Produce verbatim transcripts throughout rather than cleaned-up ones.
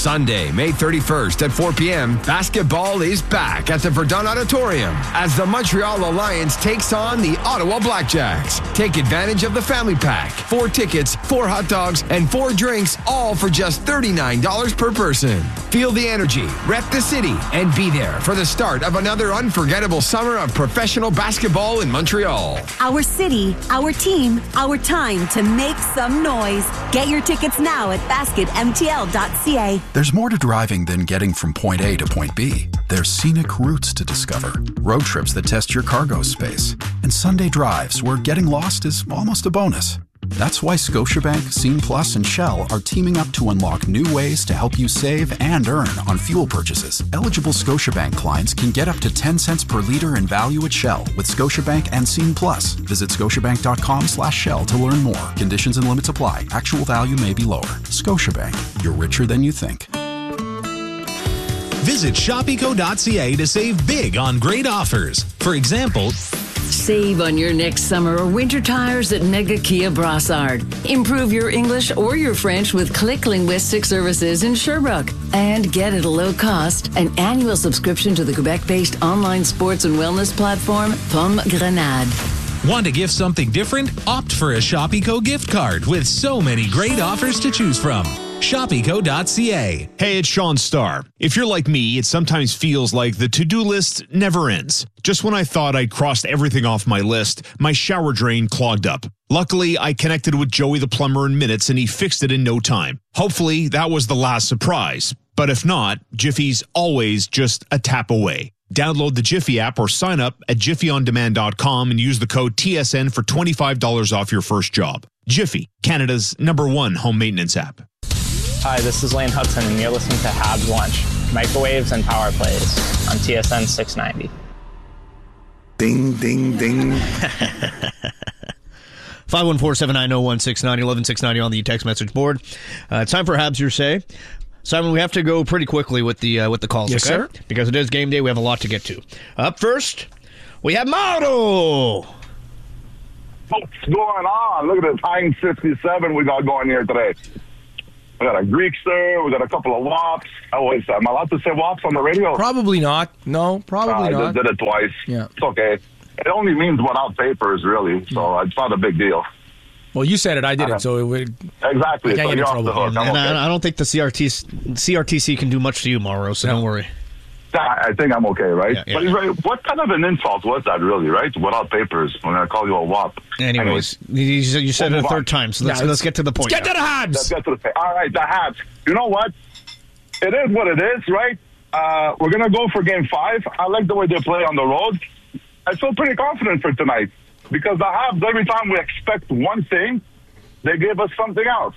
Sunday, May thirty-first at four p.m., basketball is back at the Verdun Auditorium as the Montreal Alliance takes on the Ottawa Blackjacks. Take advantage of the family pack. Four tickets, four hot dogs, and four drinks, all for just thirty-nine dollars per person. Feel the energy, rep the city, and be there for the start of another unforgettable summer of professional basketball in Montreal. Our city, our team, our time to make some noise. Get your tickets now at basket m t l dot c a. There's more to driving than getting from point A to point B. There's scenic routes to discover, road trips that test your cargo space, and Sunday drives where getting lost is almost a bonus. That's why Scotiabank, Scene Plus, and Shell are teaming up to unlock new ways to help you save and earn on fuel purchases. Eligible Scotiabank clients can get up to ten cents per liter in value at Shell with Scotiabank and Scene Plus. Visit scotiabank.com slash Shell to learn more. Conditions and limits apply. Actual value may be lower. Scotiabank. You're richer than you think. Visit shop eco dot c a to save big on great offers. For example, save on your next summer or winter tires at Mega Kia Brassard. Improve your English or your French with Click Linguistic Services in Sherbrooke. And get at a low cost an annual subscription to the Quebec-based online sports and wellness platform Pomme Grenade. Want to gift something different? Opt for a Shop Eco gift card with so many great offers to choose from. shop eco dot c a. Hey, it's Sean Starr. If you're like me, it sometimes feels like the to-do list never ends. Just when I thought I'd crossed everything off my list, my shower drain clogged up. Luckily, I connected with Joey the plumber in minutes and he fixed it in no time. Hopefully, that was the last surprise. But if not, Jiffy's always just a tap away. Download the Jiffy app or sign up at jiffy on demand dot com and use the code T S N for twenty-five dollars off your first job. Jiffy, Canada's number one home maintenance app. Hi, this is Lane Hudson, and you're listening to Habs Lunch, microwaves and power plays on T S N six ninety. Ding, ding, ding. five one four, seven nine zero, one six nine zero, eleven six ninety on the text message board. Uh, it's time for Habs Your Say. Simon, we have to go pretty quickly with the uh, with the calls, yes, okay? Sir. Because it is game day. We have a lot to get to. Up first, we have Mauro. What's going on? Look at this Heinz fifty-seven we got going here today. We got a Greekster. We got a couple of wops. Oh, wait, am I allowed to say wops on the radio? Probably not. No, probably uh, not. I just did it twice. Yeah. It's okay. It only means without papers, really, so it's not a big deal. Well, you said it. I didn't, so it would... Exactly. I can't so get in trouble. hook. And okay. I, I don't think the C R T C R T C can do much to you, Mauro, so no. don't worry. I think I'm okay, right? Yeah, yeah. But he's right. What kind of an insult was that, really, right? Without papers, when I call you a wop. Anyways, Anyways you said we'll it a third on. time, so let's, Yeah, let's get to the point. Let's get now. to the Habs! Let's get to the All right, the Habs. You know what? It is what it is, right? Uh, we're going to go for game five. I like the way they play on the road. I feel pretty confident for tonight because the Habs, every time we expect one thing, they give us something else.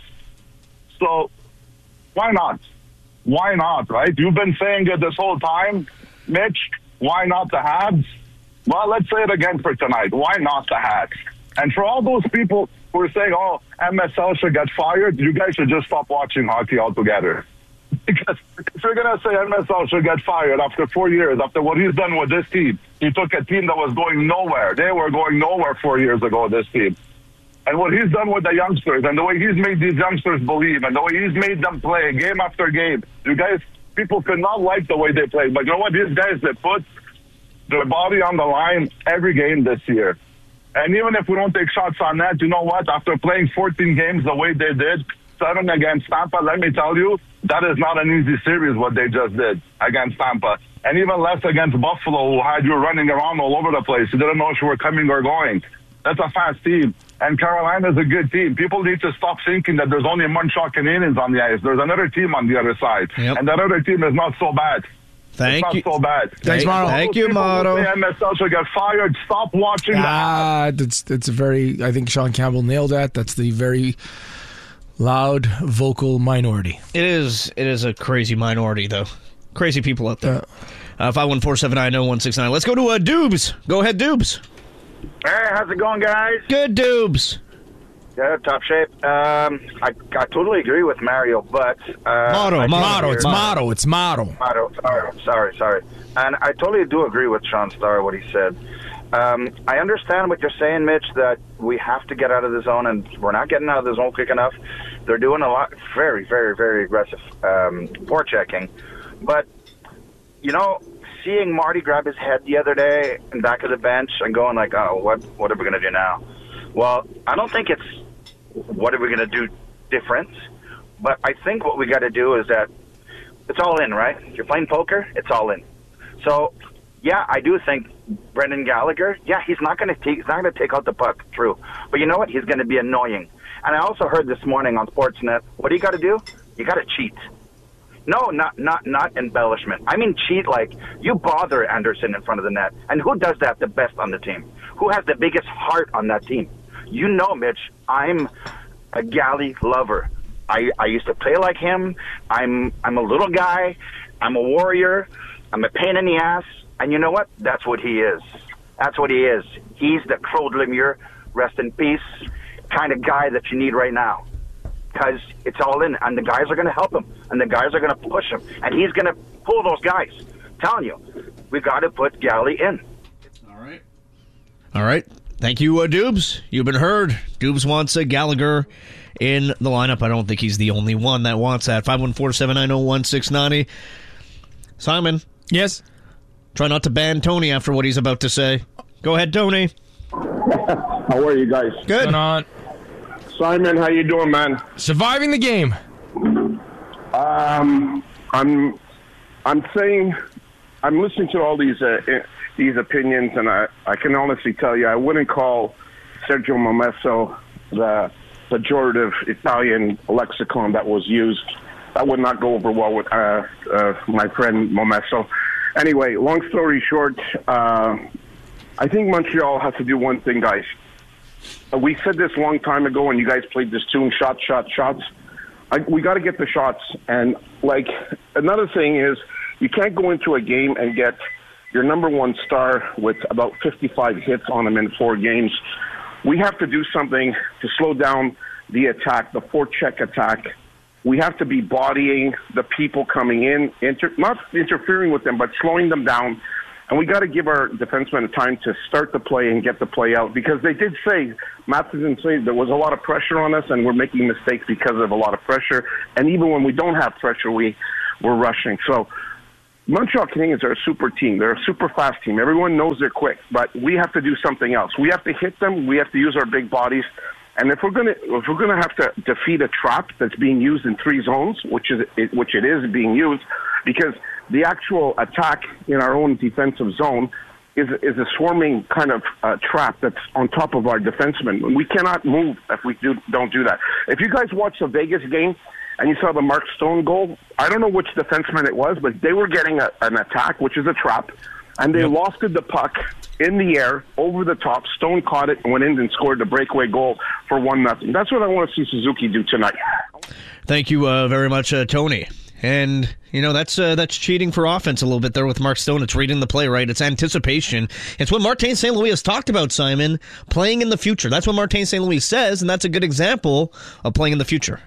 So why not? Why not, right? You've been saying it this whole time, Mitch. Why not the Habs? Well, let's say it again for tonight. Why not the Habs? And for all those people who are saying, oh, M S L should get fired, you guys should just stop watching hockey altogether. Because if you're going to say M S L should get fired after four years, after what he's done with this team, he took a team that was going nowhere. They were going nowhere four years ago, this team. And what he's done with the youngsters and the way he's made these youngsters believe and the way he's made them play game after game, you guys, people could not like the way they play. But you know what? These guys, they put their body on the line every game this year. And even if we don't take shots on that, you know what? After playing fourteen games the way they did, seven against Tampa, let me tell you, that is not an easy series what they just did against Tampa. And even less against Buffalo, who had you running around all over the place. You didn't know if you were coming or going. That's a fast team. And Carolina's a good team. People need to stop thinking that there's only Montreal Canadiens on the ice. There's another team on the other side. Yep. And that other team is not so bad. Thank it's you. not so bad. Thanks, Mauro. Thank you, Mauro. M S L should get fired. Stop watching Ah, that's, that's a very... I think Sean Campbell nailed that. That's the very loud, vocal minority. It is It is a crazy minority, though. Crazy people out there. Uh, five one four, seven nine zero, one six nine. Let's go to uh, Dubes. Go ahead, Dubes. Hey, how's it going, guys? Good, Dubes. Yeah, top shape. Um, I, I totally agree with Mario, but... Uh, Motto, motto, it's Motto. motto, it's motto. Motto, sorry, sorry, sorry. And I totally do agree with Sean Starr, what he said. Um, I understand what you're saying, Mitch, that we have to get out of the zone, and we're not getting out of the zone quick enough. They're doing a lot, very, very, very aggressive um, forechecking. But, you know, seeing Marty grab his head the other day in back of the bench and going like, oh, what, what are we going to do now? Well, I don't think it's what are we going to do different. But I think what we got to do is that it's all in, right? If you're playing poker, it's all in. So, yeah, I do think Brendan Gallagher, yeah, he's not going to take he's not going to take out the puck, true. But you know what? He's going to be annoying. And I also heard this morning on Sportsnet, what do you got to do? You got to cheat. No, not not not embellishment. I mean cheat like you bother Anderson in front of the net. And who does that the best on the team? Who has the biggest heart on that team? You know, Mitch, I'm a Gally lover. I, I used to play like him. I'm I'm a little guy. I'm a warrior. I'm a pain in the ass. And you know what? That's what he is. That's what he is. He's the Claude Lemieux, rest in peace, kind of guy that you need right now. Because it's all in, and the guys are going to help him, and the guys are going to push him, and he's going to pull those guys. I'm telling you, we've got to put Gally in. All right. All right. Thank you, uh, Dubes. You've been heard. Dubes wants a Gallagher in the lineup. I don't think he's the only one that wants that. five one four, seven nine zero, one six nine zero. Simon. Yes? Try not to ban Tony after what he's about to say. Go ahead, Tony. How are you guys? Good. What's going on? Simon, how you doing, man? Surviving the game. Um, I'm, I'm saying, I'm listening to all these uh, these opinions, and I, I can honestly tell you, I wouldn't call Sergio Momesso the pejorative Italian lexicon that was used. That would not go over well with uh, uh, my friend Momesso. Anyway, long story short, uh, I think Montreal has to do one thing, guys. Uh, we said this a long time ago, and you guys played this tune, shot, shot, shots. I, we got to get the shots. And, like, another thing is you can't go into a game and get your number one star with about fifty-five hits on him in four games. We have to do something to slow down the attack, the forecheck attack. We have to be bodying the people coming in, inter- not interfering with them, but slowing them down. And we got to give our defensemen time to start the play and get the play out, because they did say, Matheson said there was a lot of pressure on us and we're making mistakes because of a lot of pressure. And even when we don't have pressure, we, we're rushing. So Montreal Canadiens are a super team. They're a super fast team. Everyone knows they're quick, but we have to do something else. We have to hit them. We have to use our big bodies. And if we're going to if we're going to have to defeat a trap that's being used in three zones, which is which it is being used, because the actual attack in our own defensive zone is is a swarming kind of uh, trap that's on top of our defensemen. We cannot move if we do, don't do that. If you guys watched the Vegas game and you saw the Mark Stone goal, I don't know which defenseman it was, but they were getting a, an attack, which is a trap, and they yep. lofted the puck in the air, over the top. Stone caught it and went in and scored the breakaway goal for one nothing. That's what I want to see Suzuki do tonight. Thank you uh, very much, uh, Tony. And, you know, that's uh, that's cheating for offense a little bit there with Mark Stone. It's reading the play, right? It's anticipation. It's what Martin Saint Louis has talked about, Simon, playing in the future. That's what Martin Saint Louis says, and that's a good example of playing in the future.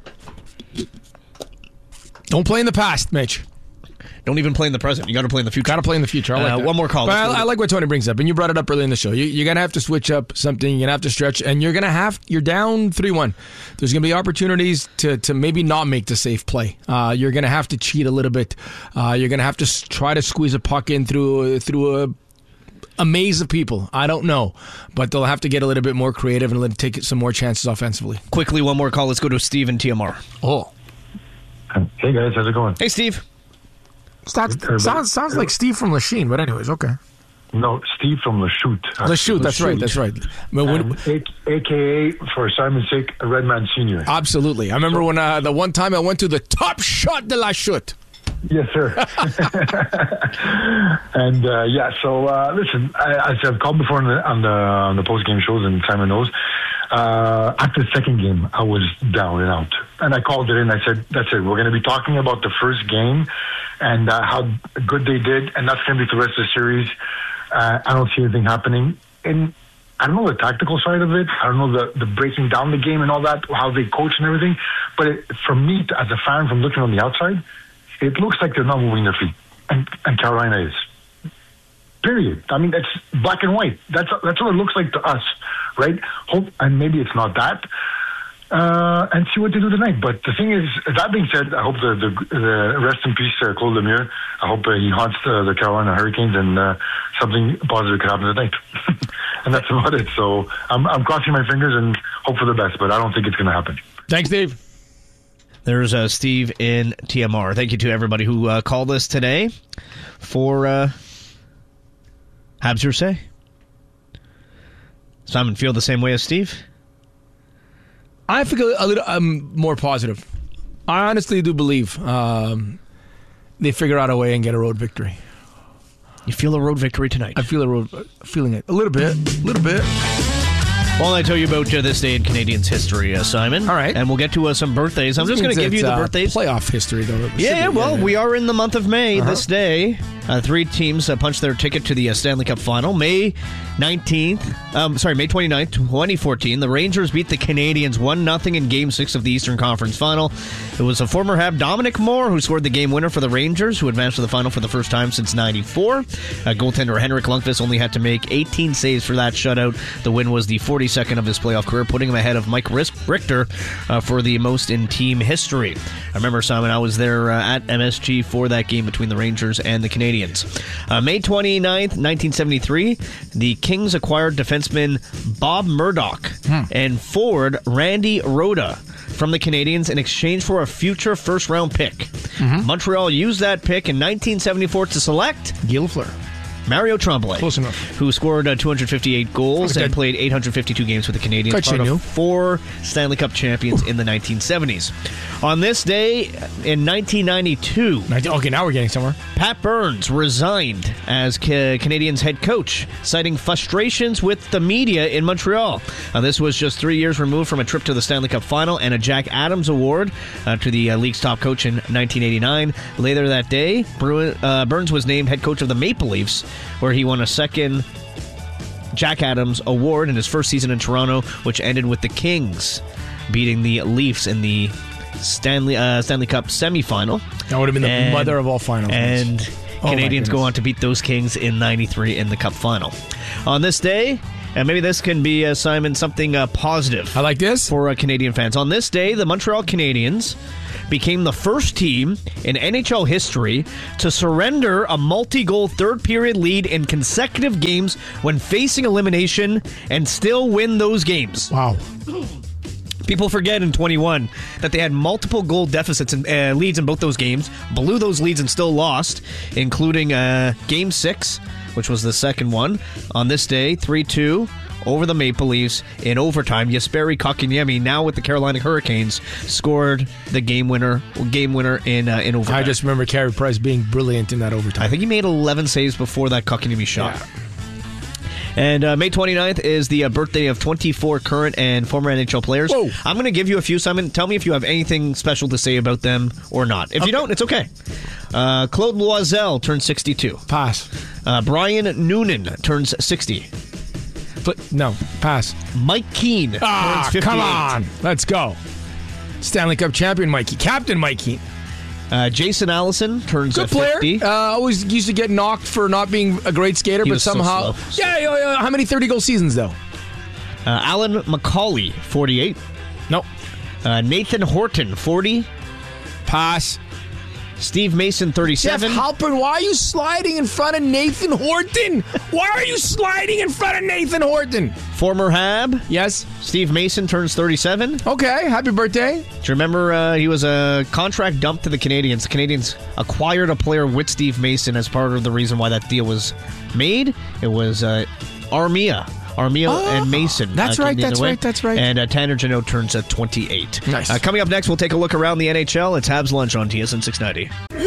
Don't play in the past, Mitch. Don't even play in the present. You got to play in the future. Got to play in the future. I like uh, that. One more call. But I, I like what Tony brings up, and you brought it up early in the show. You, you're going to have to switch up something. You're going to have to stretch, and you're going to have, you're down three one. There's going to be opportunities to, to maybe not make the safe play. Uh, you're going to have to cheat a little bit. Uh, you're going to have to s- try to squeeze a puck in through, through a, a maze of people. I don't know, but they'll have to get a little bit more creative and let take some more chances offensively. Quickly, one more call. Let's go to Steve in T M R. Oh. Hey, guys. How's it going? Hey, Steve. Sounds, sounds sounds like Steve from Lachine, but anyways, okay. No, Steve from Lachute. Lachute, that's right, that's right. But when, a, A K A, for Simon's sake, a Redman Senior. Absolutely. I remember when uh, the one time I went to the Top Shot de Lachute. Yes, sir. and uh, yeah, so uh, listen, I, I've called before on the on the, on the post game shows, and Simon knows. Uh, after the second game, I was down and out, and I called it in. I said, "That's it. We're going to be talking about the first game and uh, how good they did, and that's going to be for the rest of the series." Uh, I don't see anything happening, and I don't know the tactical side of it. I don't know the, the breaking down the game and all that, how they coach and everything. But it, for me, as a fan, from looking on the outside, it looks like they're not moving their feet, and, and Carolina is. Period. I mean, it's black and white. That's that's what it looks like to us, right? Hope, and maybe it's not that. uh, and see what they do tonight. But the thing is, that being said, I hope the, the, the rest in peace, uh, Claude Lemieux. I hope uh, he haunts uh, the Carolina Hurricanes and uh, something positive could happen tonight. And that's about it. So I'm, I'm crossing my fingers and hope for the best, but I don't think it's going to happen. Thanks, Dave. There's uh, Steve in T M R. Thank you to everybody who uh, called us today for uh, Habs Your Say. Simon, feel the same way as Steve? I feel a little um, more positive. I honestly do believe um, they figure out a way and get a road victory. You feel a road victory tonight? I feel a road, feeling it a little bit, a little bit. Well, I tell you about uh, this day in Canadians history, uh, Simon. All right. And we'll get to uh, some birthdays. I'm This just going to means give you it's, the uh, birthdays. Playoff history, though. Yeah, yeah, well, we are in the month of May Uh-huh. this day. Uh, three teams uh, punched their ticket to the uh, Stanley Cup Final. May nineteenth, um, sorry, May twenty-ninth, twenty fourteen, the Rangers beat the Canadians one nothing in Game six of the Eastern Conference Final. It was a former Hab, Dominic Moore, who scored the game winner for the Rangers, who advanced to the Final for the first time since ninety-four. Uh, goaltender Henrik Lundqvist only had to make eighteen saves for that shutout. The win was the forty-second of his playoff career, putting him ahead of Mike Richter uh, for the most in team history. I remember, Simon, I was there uh, at M S G for that game between the Rangers and the Canadians. Uh, May twenty-ninth, nineteen seventy-three, the Kings acquired defenseman Bob Murdoch hmm. and forward Randy Rhoda from the Canadians in exchange for a future first-round pick. Mm-hmm. Montreal used that pick in nineteen seventy-four to select Guy Lafleur. Mario Tremblay, Close enough. who scored uh, two hundred fifty-eight goals Okay. and played eight hundred fifty-two games with the Canadians, Good part you of knew. four Stanley Cup champions in the nineteen seventies. On this day in nineteen ninety-two, Okay, now we're getting somewhere. Pat Burns resigned as ca- Canadians head coach, citing frustrations with the media in Montreal. Uh, this was just three years removed from a trip to the Stanley Cup Final and a Jack Adams Award uh, to the uh, league's top coach in nineteen eighty-nine. Later that day, Bruin, uh, Burns was named head coach of the Maple Leafs, where he won a second Jack Adams Award in his first season in Toronto, which ended with the Kings beating the Leafs in the Stanley uh, Stanley Cup semifinal. That would have been the And- mother of all finals. And Oh, my Canadians go goodness. on to beat those Kings in ninety-three in the Cup final. On this day, and maybe this can be, uh, Simon, something uh, positive. I like this. For uh, Canadian fans. On this day, the Montreal Canadiens became the first team in N H L history to surrender a multi-goal third-period lead in consecutive games when facing elimination and still win those games. Wow. People forget in twenty-one that they had multiple goal deficits and uh, leads in both those games, blew those leads and still lost, including uh, Game six, which was the second one. On this day, three two over the Maple Leafs in overtime. Jesperi Kotkaniemi, now with the Carolina Hurricanes, scored the game winner game winner in uh, in overtime. I just remember Carey Price being brilliant in that overtime. I think he made eleven saves before that Kotkaniemi shot. Yeah. And uh, May twenty-ninth is the uh, birthday of twenty-four current and former N H L players. Whoa. I'm going to give you a few, Simon. Tell me if you have anything special to say about them or not. If Okay. you don't, it's okay. Uh, Claude Loisel turns sixty-two. Pass. Uh, Brian Noonan turns sixty. But no, pass. Mike Keane Ah, turns fifty-eight. come on. Let's go. Stanley Cup champion Mikey. Captain Mike Keane. Uh, Jason Allison turns Good uh, player. fifty. Uh, always used to get knocked for not being a great skater, He but was so somehow. slow. Yeah, yeah, yeah. How many thirty-goal seasons, though? Uh, Alan McCauley, forty-eight. Nope. Uh, Nathan Horton, forty. Pass. Steve Mason, Jeff thirty-seven. Halpern, why are you sliding in front of Nathan Horton? Why are you sliding in front of Nathan Horton? Former Hab. Yes. Steve Mason turns thirty-seven. Okay, happy birthday. Do you remember uh, he was a contract dump to the Canadians? The Canadians acquired a player with Steve Mason as part of the reason why that deal was made. It was uh, Armia. Armia Oh, and Mason. that's uh, came right, the other that's way. right, that's right. And uh, Tanner Jeannot turns at twenty-eight. Nice. Uh, coming up next, we'll take a look around the N H L. It's Habs Lunch on T S N six ninety.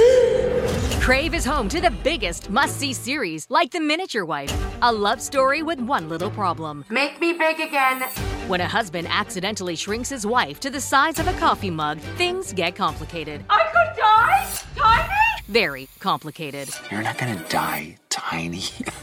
Crave is home to the biggest must-see series, like The Miniature Wife, a love story with one little problem. Make me big again. When a husband accidentally shrinks his wife to the size of a coffee mug, things get complicated. I could die? Tiny? Very complicated. You're not gonna die, Tiny.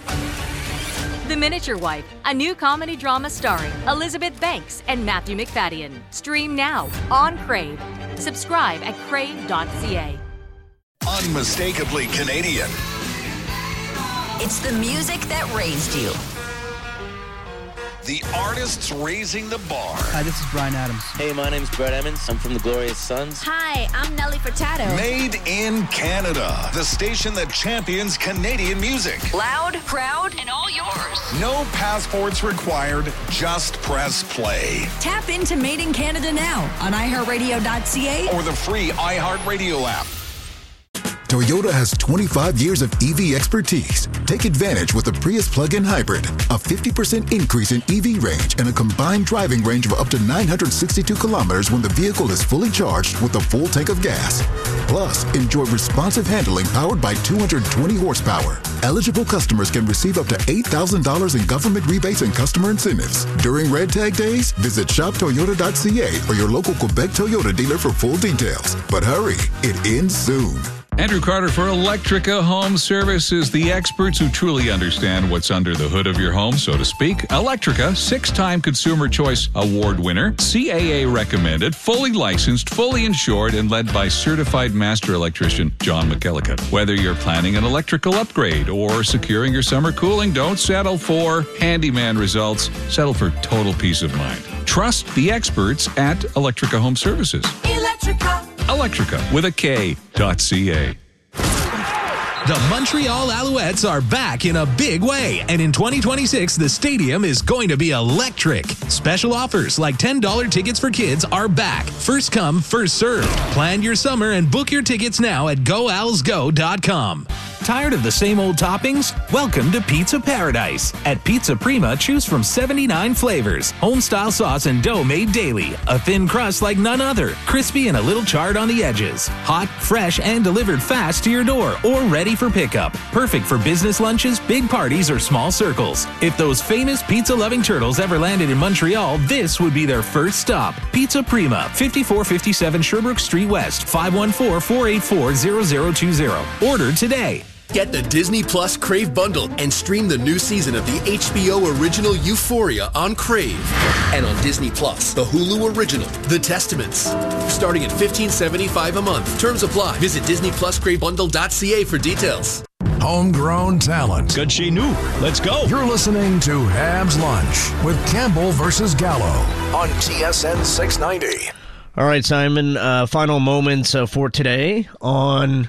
The Miniature Wife, a new comedy drama starring Elizabeth Banks and Matthew McFadden. Stream now on Crave. Subscribe at crave dot c a. Unmistakably Canadian. It's the music that raised you. The artists raising the bar. Hi, this is Bryan Adams. Hey, my name's Brett Emmons. I'm from the Glorious Sons. Hi, I'm Nelly Furtado. Made in Canada. The station that champions Canadian music. Loud, proud, and all yours. No passports required. Just press play. Tap into Made in Canada now on i heart radio dot c a or the free iHeartRadio app. Toyota has twenty-five years of E V expertise. Take advantage with the Prius plug-in hybrid. A fifty percent increase in E V range and a combined driving range of up to nine hundred sixty-two kilometers when the vehicle is fully charged with a full tank of gas. Plus, enjoy responsive handling powered by two hundred twenty horsepower. Eligible customers can receive up to eight thousand dollars in government rebates and customer incentives. During Red Tag Days, visit shop toyota dot c a or your local Quebec Toyota dealer for full details. But hurry, it ends soon. Andrew Carter for Electrica Home Services, the experts who truly understand what's under the hood of your home, so to speak. Electrica, six-time Consumer Choice Award winner, C A A recommended, fully licensed, fully insured, and led by certified master electrician John McKellicut. Whether you're planning an electrical upgrade or securing your summer cooling, don't settle for handyman results. Settle for total peace of mind. Trust the experts at Electrica Home Services. Electrica. Electrica with a K dot C A. The Montreal Alouettes are back in a big way, and in twenty twenty-six, the stadium is going to be electric. Special offers like ten dollars tickets for kids are back. First come, first served. Plan your summer and book your tickets now at go owls go dot com. Tired of the same old toppings? Welcome to Pizza Paradise. At Pizza Prima, choose from seventy-nine flavors. Home-style sauce and dough made daily. A thin crust like none other. Crispy and a little charred on the edges. Hot, fresh, and delivered fast to your door or ready for pickup. Perfect for business lunches, big parties, or small circles. If those famous pizza-loving turtles ever landed in Montreal, this would be their first stop. Pizza Prima, fifty-four fifty-seven Sherbrooke Street West, five one four, four eight four, zero zero two zero. Order today. Get the Disney Plus Crave bundle and stream the new season of the H B O original Euphoria on Crave. And on Disney Plus, the Hulu original, The Testaments. Starting at fifteen seventy-five a month. Terms apply. Visit disney plus crave bundle dot c a for details. Homegrown talent. Good she knew. Let's go. You're listening to Habs Lunch with Campbell versus Gallo on T S N six ninety. All right, Simon, uh, final moments uh, for today on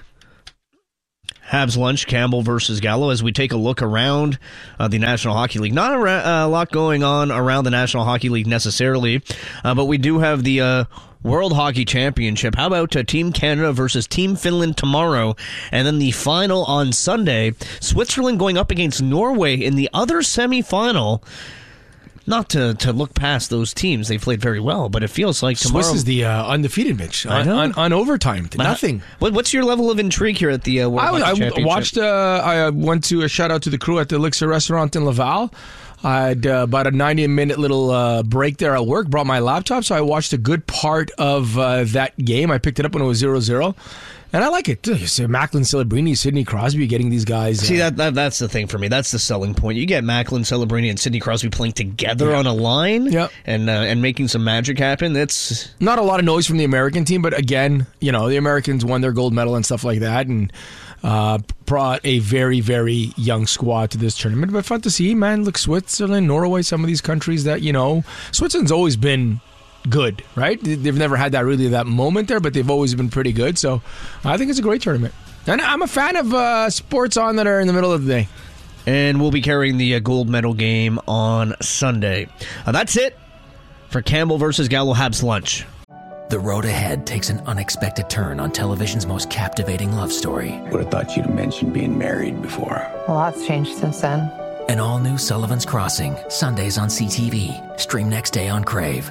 Habs Lunch, Campbell versus Gallo, as we take a look around uh, the National Hockey League. Not a, ra- a lot going on around the National Hockey League necessarily, uh, but we do have the uh, World Hockey Championship. How about uh, Team Canada versus Team Finland tomorrow, and then the final on Sunday, Switzerland going up against Norway in the other semifinal. Not to, to look past those teams. They played very well, but it feels like tomorrow... Swiss is the uh, undefeated, Mitch. I know. On, on overtime. Uh, Nothing. What, what's your level of intrigue here at the uh, World I, Hockey I Championship? watched, uh, I went to a shout out to the crew at the Elixir Restaurant in Laval. I had uh, about a ninety minute little uh, break there at work, brought my laptop, so I watched a good part of uh, that game. I picked it up when it was zero zero. And I like it. You see Macklin Celebrini, Sidney Crosby getting these guys. See, uh, that, that that's the thing for me. That's the selling point. You get Macklin Celebrini and Sidney Crosby playing together yeah. on a line yep. and uh, and making some magic happen. That's not a lot of noise from the American team, but again, you know, the Americans won their gold medal and stuff like that, and uh, brought a very, very young squad to this tournament. But fun to see, man. Look, Switzerland, Norway, some of these countries that, you know, Switzerland's always been good, right? They've never had that really that moment there, but they've always been pretty good. So I think it's a great tournament. And I'm a fan of uh, sports on that are in the middle of the day. And we'll be carrying the uh, gold medal game on Sunday. Uh, that's it for Campbell versus Gallo Habs Lunch. The road ahead takes an unexpected turn on television's most captivating love story. Would have thought you'd have mentioned being married before. A lot's changed since then. An all-new Sullivan's Crossing, Sundays on C T V. Stream next day on Crave.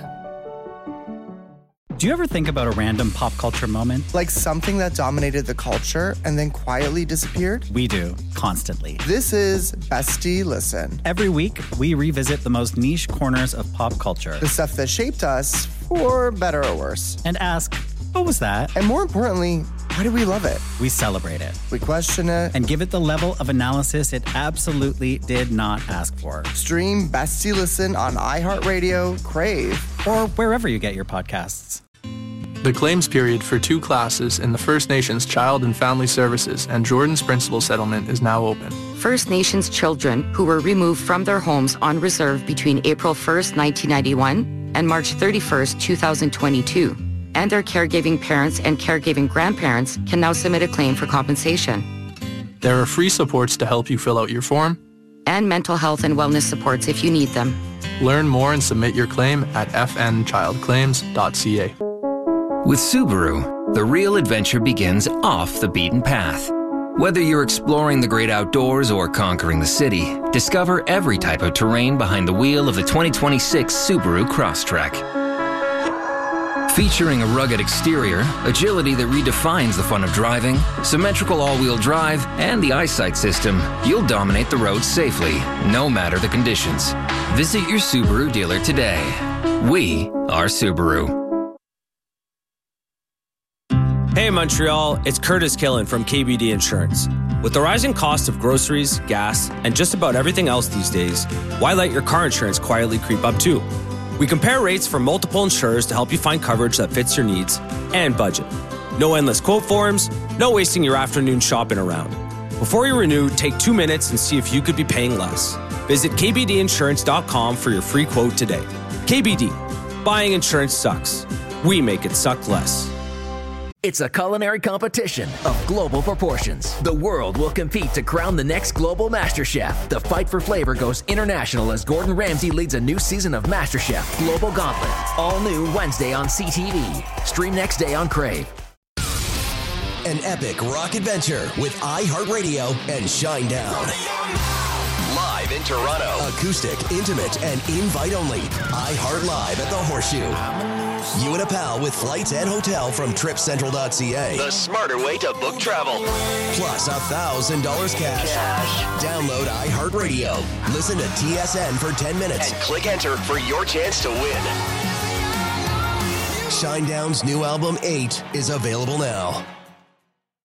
Do you ever think about a random pop culture moment? Like something that dominated the culture and then quietly disappeared? We do, constantly. This is Bestie Listen. Every week, we revisit the most niche corners of pop culture. The stuff that shaped us, for better or worse. And ask, what was that? And more importantly, why do we love it? We celebrate it. We question it. And give it the level of analysis it absolutely did not ask for. Stream Bestie Listen on iHeartRadio, Crave, or wherever you get your podcasts. The claims period for two classes in the First Nations Child and Family Services and Jordan's Principal Settlement is now open. First Nations children who were removed from their homes on reserve between April first, nineteen ninety-one and March thirty-first, two thousand twenty-two, and their caregiving parents and caregiving grandparents can now submit a claim for compensation. There are free supports to help you fill out your form, and mental health and wellness supports if you need them. Learn more and submit your claim at f n child claims dot c a. With Subaru, the real adventure begins off the beaten path. Whether you're exploring the great outdoors or conquering the city, discover every type of terrain behind the wheel of the twenty twenty-six Subaru Crosstrek. Featuring a rugged exterior, agility that redefines the fun of driving, symmetrical all-wheel drive, and the eyesight system, you'll dominate the roads safely, no matter the conditions. Visit your Subaru dealer today. We are Subaru. Hey Montreal, it's Curtis Killen from K B D Insurance. With the rising cost of groceries, gas, and just about everything else these days, why let your car insurance quietly creep up too? We compare rates from multiple insurers to help you find coverage that fits your needs and budget. No endless quote forms, no wasting your afternoon shopping around. Before you renew, take two minutes and see if you could be paying less. Visit k b d insurance dot com for your free quote today. K B D, buying insurance sucks. We make it suck less. It's a culinary competition of global proportions. The world will compete to crown the next global MasterChef. The fight for flavor goes international as Gordon Ramsay leads a new season of MasterChef Global Gauntlet. All new Wednesday on C T V. Stream next day on Crave. An epic rock adventure with iHeartRadio and Shinedown. Live in Toronto. Acoustic, intimate, and invite only. iHeart Live at the Horseshoe. You and a pal with flights and hotel from trip central dot c a. The smarter way to book travel. Plus a thousand dollars cash. cash. Download iHeartRadio. Listen to T S N for ten minutes. And click enter for your chance to win. Shinedown's new album, eight, is available now.